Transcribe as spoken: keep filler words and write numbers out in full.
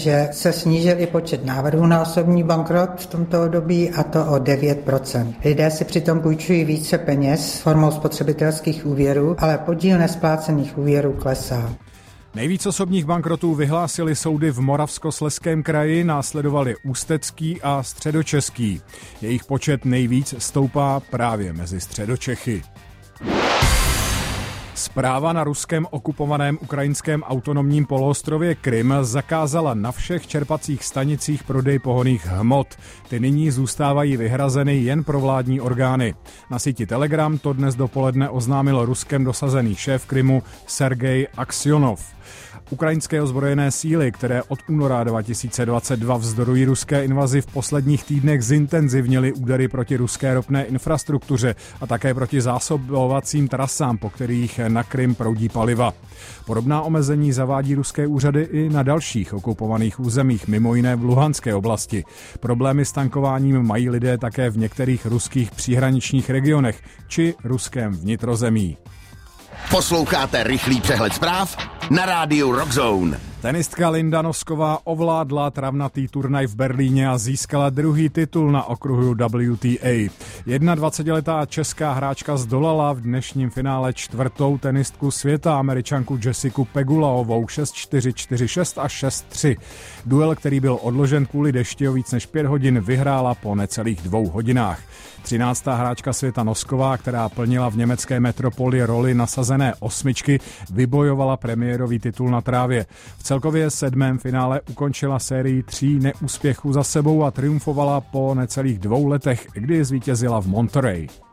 že se snížil i počet návrhů na osobní bankrot v tomto období, a to o devět procent. Lidé si přitom půjčují více peněz formou spotřebitelských úvěrů, ale podíl nesplácených úvěrů klesá. Nejvíc osobních bankrotů vyhlásily soudy v Moravskoslezském kraji, následovali Ústecký a Středočeský. Jejich počet nejvíc stoupá právě mezi Středočechy. Správa na ruském okupovaném ukrajinském autonomním poloostrově Krym zakázala na všech čerpacích stanicích prodej pohonných hmot. Ty nyní zůstávají vyhrazeny jen pro vládní orgány. Na síti Telegram to dnes dopoledne oznámil Ruskem dosazený šéf Krymu Sergej Aksionov. Ukrajinské ozbrojené síly, které od února dva tisíce dvacet dva vzdorují ruské invazi, v posledních týdnech zintenzivnily údery proti ruské ropné infrastruktuře a také proti zásobovacím trasám, po kterých na Krym proudí paliva. Podobná omezení zavádí ruské úřady i na dalších okupovaných územích, mimo jiné v Luhanské oblasti. Problémy s tankováním mají lidé také v některých ruských příhraničních regionech či ruském vnitrozemí. Posloucháte rychlý přehled zpráv na rádiu Rockzone. Tenistka Linda Nosková ovládla travnatý turnaj v Berlíně a získala druhý titul na okruhu W T A. dvacetiletá česká hráčka zdolala v dnešním finále čtvrtou tenistku světa, Američanku Jessiku Pegulaovou šest čtyři, čtyři šest a šest tři. Duel, který byl odložen kvůli dešti o víc než pět hodin, vyhrála po necelých dvou hodinách. třináctá hráčka světa Nosková, která plnila v německé metropoli roli nasazené osmičky, vybojovala premiérový titul na trávě. V celkově sedmém finále ukončila sérii tří neúspěchů za sebou a triumfovala po necelých dvou letech, kdy zvítězila v Monterey.